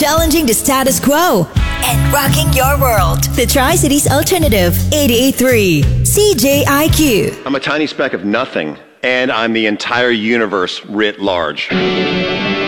challenging the status quo and rocking your world. The Tri-Cities Alternative 88.3 CJIQ. I'm a tiny speck of nothing, and I'm the entire universe writ large.